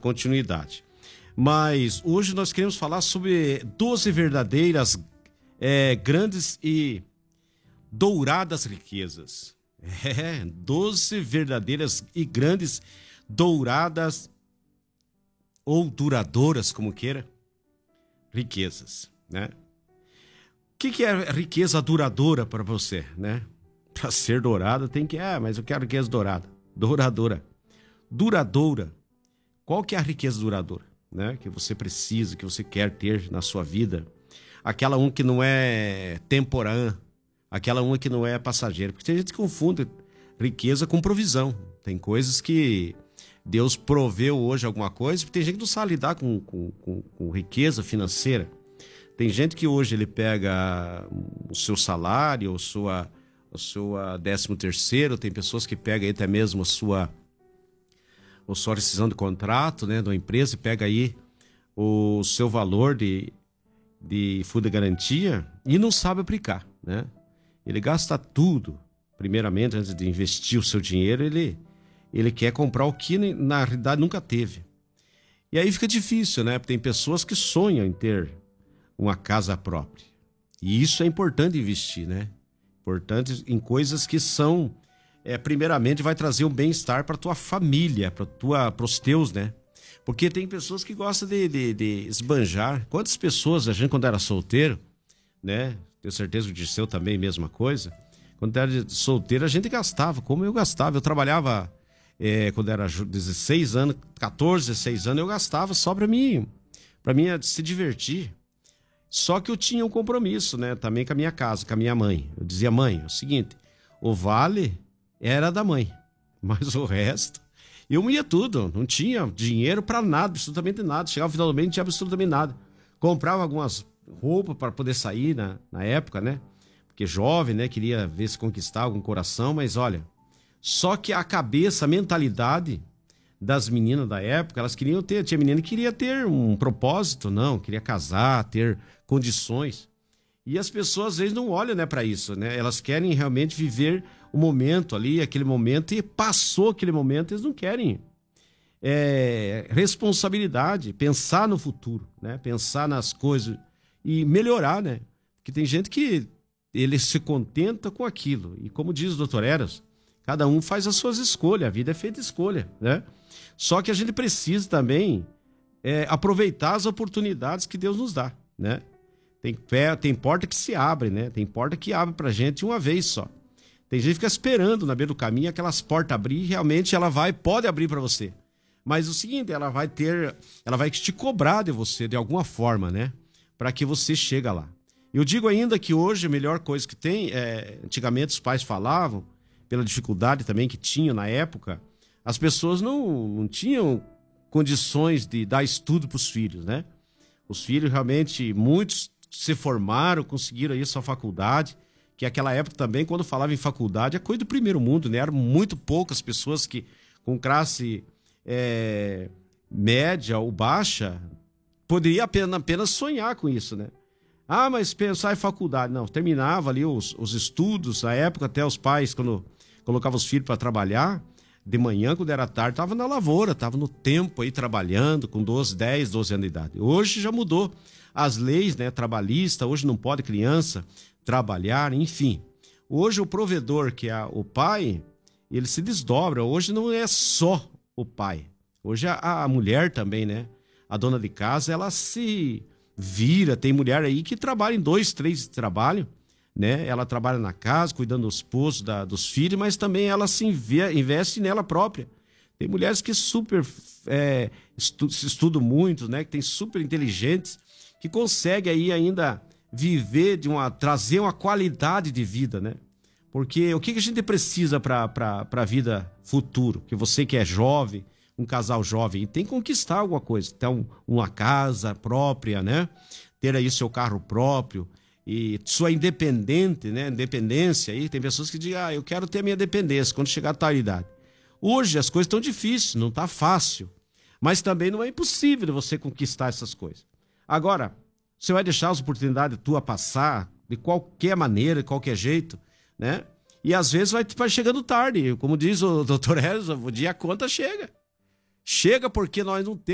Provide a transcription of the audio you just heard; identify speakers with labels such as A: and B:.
A: continuidade. Mas hoje nós queremos falar sobre 12 verdadeiras, grandes e douradas riquezas. 12 verdadeiras e grandes, douradas ou duradouras, como queira, riquezas, né? O que é riqueza duradoura para você, né? Para ser dourada tem que... mas eu quero riqueza dourada. Duradoura. Qual que é a riqueza duradoura, né? Que você precisa, que você quer ter na sua vida. Aquela que não é temporã, aquela que não é passageira. Porque tem gente que confunde riqueza com provisão. Tem coisas que Deus proveu hoje alguma coisa, porque tem gente que não sabe lidar com riqueza financeira. Tem gente que hoje ele pega o seu salário, o sua 13º, tem pessoas que pegam aí até mesmo a sua rescisão de contrato, né, da empresa, e pega aí o seu valor de fundo de garantia e não sabe aplicar, né? Ele gasta tudo. Primeiramente, antes de investir o seu dinheiro, ele quer comprar o que na realidade nunca teve. E aí fica difícil, né? Porque tem pessoas que sonham em ter uma casa própria. E isso é importante investir, né? Importante em coisas que são, primeiramente, vai trazer um bem-estar para tua família, para os teus, né? Porque tem pessoas que gostam de esbanjar. Quantas pessoas, a gente quando era solteiro, né? Tenho certeza que o Dirceu também, mesma coisa. Quando era solteiro, a gente gastava, como eu gastava. Eu trabalhava, quando era 16 anos, 14, 16 anos, eu gastava só para mim se divertir. Só que eu tinha um compromisso, né? Também com a minha casa, com a minha mãe. Eu dizia, mãe, é o seguinte, o vale era da mãe, mas o resto, eu ia tudo. Não tinha dinheiro para nada, absolutamente nada. Chegava no final do mês, não tinha absolutamente nada. Comprava algumas roupas para poder sair na época, né? Porque jovem, né? Queria ver se conquistava algum coração, mas olha, só que a cabeça, a mentalidade das meninas da época, elas queriam ter, tinha menina que queria ter um propósito, não, queria casar, ter condições. E as pessoas às vezes não olham, né, para isso, né? Elas querem realmente viver o momento ali, aquele momento, e passou aquele momento, eles não querem responsabilidade, pensar no futuro, né? Pensar nas coisas e melhorar, né? Porque tem gente que ele se contenta com aquilo. E como diz o Dr. Eros, cada um faz as suas escolhas, a vida é feita de escolha, né? Só que a gente precisa também aproveitar as oportunidades que Deus nos dá, né? Tem porta que se abre, né? Tem porta que abre pra gente uma vez só. Tem gente que fica esperando na beira do caminho aquelas portas abrir, e realmente ela pode abrir para você. Mas o seguinte, ela vai te cobrar de você de alguma forma, né? Para que você chegue lá. Eu digo ainda que hoje a melhor coisa que tem, antigamente os pais falavam, pela dificuldade também que tinham na época, as pessoas não tinham condições de dar estudo para os filhos, né? Os filhos realmente, muitos se formaram, conseguiram aí sua faculdade, que naquela época também, quando falava em faculdade, é coisa do primeiro mundo, né? Eram muito poucas pessoas que com classe média ou baixa poderia apenas sonhar com isso, né? Mas pensar em faculdade, não, terminava ali os estudos, na época até os pais, quando colocavam os filhos para trabalhar, de manhã, quando era tarde, estava na lavoura, estava no tempo aí trabalhando, com 10, 12 anos de idade. Hoje já mudou as leis, né, trabalhistas, hoje não pode criança trabalhar, enfim. Hoje o provedor, que é o pai, ele se desdobra, hoje não é só o pai, hoje a mulher também, né, a dona de casa, ela se vira, tem mulher aí que trabalha em 2, 3 trabalhos, né? Ela trabalha na casa, cuidando do esposo, dos filhos, mas também ela se investe nela própria. Tem mulheres que estudam muito, né? Que tem super inteligentes, que conseguem aí ainda viver trazer uma qualidade de vida, né? Porque o que a gente precisa para a vida futuro? Que você que é jovem, um casal jovem, tem que conquistar alguma coisa. Então, uma casa própria, né? Ter aí seu carro próprio e sua independência aí. Tem pessoas que dizem, eu quero ter a minha dependência quando chegar a tal idade. Hoje as coisas estão difíceis, não está fácil. Mas também não é impossível você conquistar essas coisas. Agora, você vai deixar as oportunidades tua passar de qualquer maneira, de qualquer jeito, né? E às vezes vai chegando tarde. Como diz o Dr. Eros, o dia a conta chega. Chega porque nós não temos